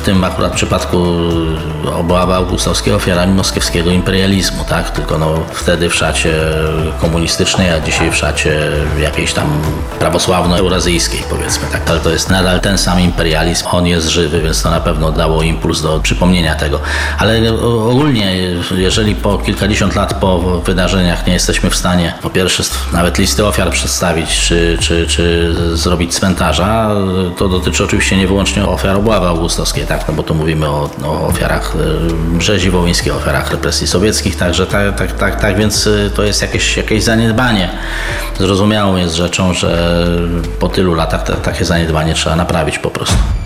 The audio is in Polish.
tym akurat przypadku Obławy Augustowskiej ofiarami moskiewskiego imperializmu, tak? Tylko wtedy w szacie komunistycznej, a dzisiaj w szacie jakiejś tam prawosławno-eurazyjskiej, powiedzmy, tak? Ale to jest nadal ten sam imperializm, on jest żywy, więc to na pewno dało impuls do przypomnienia tego. Ale ogólnie, jeżeli po kilkadziesiąt lat po wydarzeniach nie jesteśmy w stanie, po pierwsze, nawet listy ofiar przedstawić, czy zrobić cmentarza, to dotyczy oczywiście nie wyłącznie ofiar Obławy Augustowskiej, tak? No bo tu mówimy o ofiarach rzezi wołyńskiej, ofiarach represji sowieckich, także tak, więc to jest jakieś zaniedbanie. Zrozumiałą jest rzeczą, że po tylu latach takie zaniedbanie trzeba naprawić po prostu.